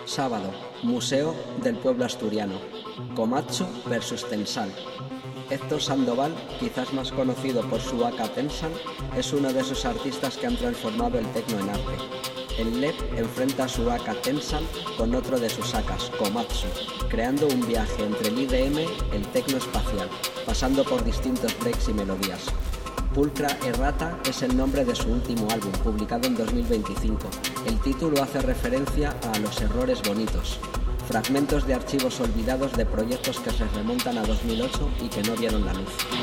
Sábado, Museo del Pueblo Asturiano. Komatsu versus Tensal. Héctor Sandoval, quizás más conocido por su aka Tensal, es uno de esos artistas que han transformado el techno en arte. El LEP enfrenta su aka Tensal con otro de sus akas, Komatsu, creando un viaje entre el IDM, el techno espacial, pasando por distintos breaks y melodías. Pulcra Errata es el nombre de su último álbum, publicado en 2025. El título hace referencia a los errores bonitos, fragmentos de archivos olvidados de proyectos que se remontan a 2008 y que no vieron la luz.